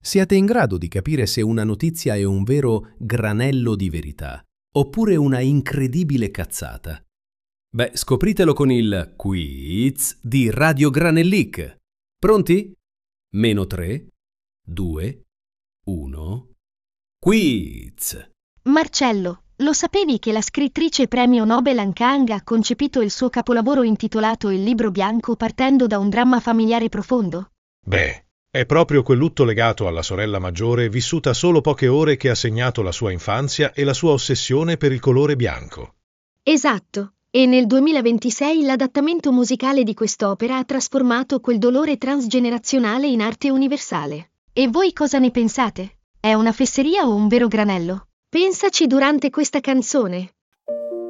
Siate in grado di capire se una notizia è un vero granello di verità oppure una incredibile cazzata. Beh, scopritelo con il quiz di Radio Granellic. Pronti? -3, 2, 1. Quiz! Marcello, lo sapevi che la scrittrice premio Nobel Anh Kang ha concepito il suo capolavoro intitolato Il libro bianco partendo da un dramma familiare profondo? Beh, è proprio quel lutto legato alla sorella maggiore vissuta solo poche ore che ha segnato la sua infanzia e la sua ossessione per il colore bianco. Esatto, e nel 2026 l'adattamento musicale di quest'opera ha trasformato quel dolore transgenerazionale in arte universale. E voi cosa ne pensate? È una fesseria o un vero granello? Pensaci durante questa canzone.